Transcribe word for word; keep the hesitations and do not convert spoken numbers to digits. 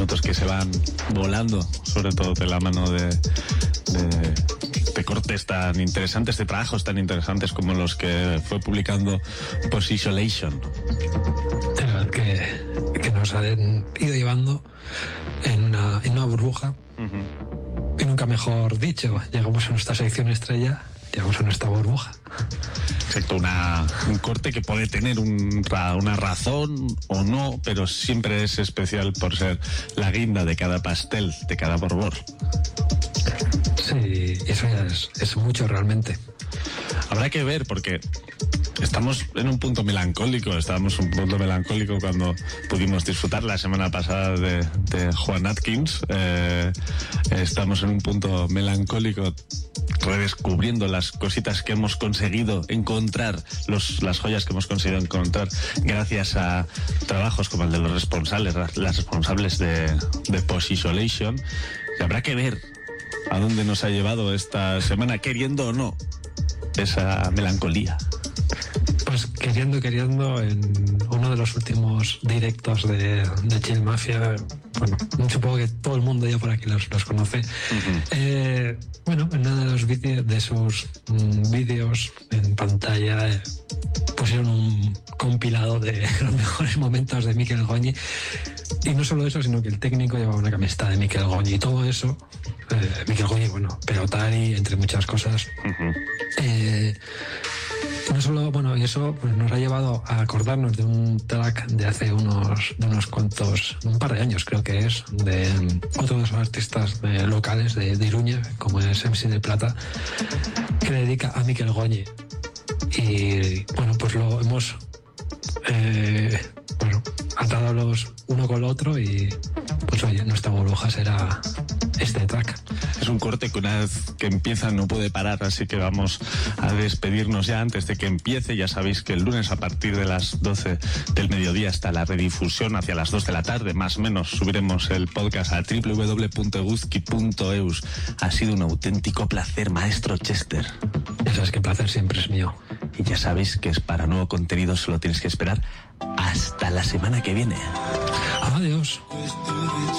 minutos que se van volando, sobre todo de la mano de, de, de cortes tan interesantes, de trabajos tan interesantes como los que fue publicando Posisolation. Que, que nos han ido llevando en una, en una burbuja. Uh-huh. Y nunca mejor dicho, llegamos a nuestra sección estrella, llegamos a nuestra burbuja. Exacto, una, un corte que puede tener un, una razón o no, pero siempre es especial por ser la guinda de cada pastel, de cada borbor. Sí, eso ya es, es mucho realmente. Habrá que ver, porque estamos en un punto melancólico, estábamos en un punto melancólico cuando pudimos disfrutar la semana pasada de, de Juan Atkins. Eh, estamos en un punto melancólico redescubriendo las cositas que hemos conseguido encontrar, los, las joyas que hemos conseguido encontrar gracias a trabajos como el de los responsables, las responsables de, de Posisolation. Y habrá que ver a dónde nos ha llevado esta semana, queriendo o no, esa melancolía. Pues queriendo, queriendo, en uno de los últimos directos de, de Chill Mafia, bueno, supongo que todo el mundo ya por aquí los, los conoce. Uh-huh. Eh, bueno, en uno de los vídeos, de sus mm, vídeos en pantalla, eh, pusieron un compilado de los mejores momentos de Mikel Goñi. Y no solo eso, sino que el técnico llevaba una camiseta de Mikel Goñi y todo eso. Eh, Mikel Goñi, bueno, pelotari, entre muchas cosas. Uh-huh. Eh, no solo, bueno, y eso pues, nos ha llevado a acordarnos de un track de hace unos, de unos cuantos, un par de años creo que es, de um, otro de los artistas de, locales de, de Iruña, como es M C de Plata, que le dedica a Mikel Goñi. Y bueno, pues lo hemos eh, bueno, atado los uno con el otro y pues oye, nuestra burbuja será este track. Es un corte que una vez que empieza no puede parar, así que vamos a despedirnos ya antes de que empiece. Ya sabéis que el lunes a partir de las doce del mediodía está la redifusión hacia las dos de la tarde, más o menos. Subiremos el podcast a doble u doble u doble u punto eguzki punto eus. Ha sido un auténtico placer, maestro Chester. Ya sabes que el placer siempre es mío. Y ya sabéis que es para nuevo contenido, solo tienes que esperar hasta la semana que viene. Adiós.